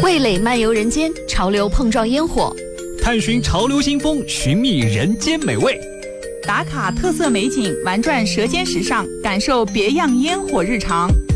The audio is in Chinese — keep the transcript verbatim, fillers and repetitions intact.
味蕾漫游人间，潮流碰撞烟火， 探寻潮流新风，寻觅人间美味。 打卡特色美景，玩转舌尖时尚，感受别样烟火日常。